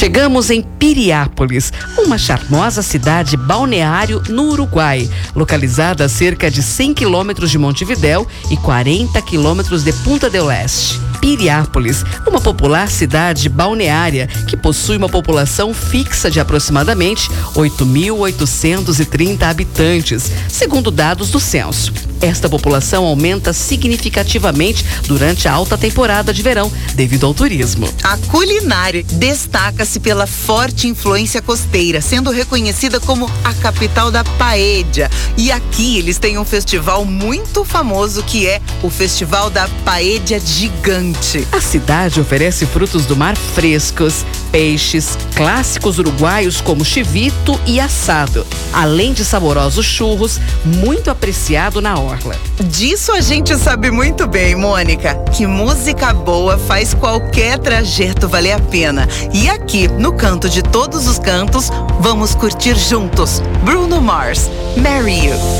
Chegamos em Piriápolis, uma charmosa cidade balneário no Uruguai, localizada a cerca de 100 quilômetros de Montevidéu e 40 quilômetros de Punta del Este. Piriápolis, uma popular cidade balneária que possui uma população fixa de aproximadamente 8.830 habitantes, segundo dados do censo. Esta população aumenta significativamente durante a alta temporada de verão, devido ao turismo. A culinária destaca-se pela forte influência costeira, sendo reconhecida como a capital da paella. E aqui eles têm um festival muito famoso que é o Festival da Paella Gigante. A cidade oferece frutos do mar frescos, peixes, clássicos uruguaios como chivito e assado, além de saborosos churros, muito apreciado na orla. Disso a gente sabe muito bem, Mônica, que música boa faz qualquer trajeto valer a pena. E aqui, no canto de todos os cantos, vamos curtir juntos Bruno Mars, Marry You.